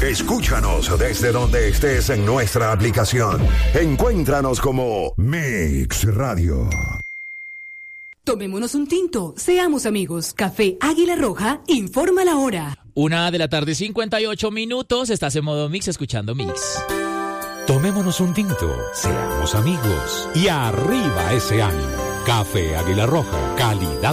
Escúchanos desde donde estés en nuestra aplicación. Encuéntranos como Mix Radio. Tomémonos un tinto, seamos amigos. Café Águila Roja informa la hora. 1:58 p.m. Estás en modo Mix, escuchando Mix. Tomémonos un tinto, seamos amigos y arriba ese ánimo. Café Águila Roja, calidad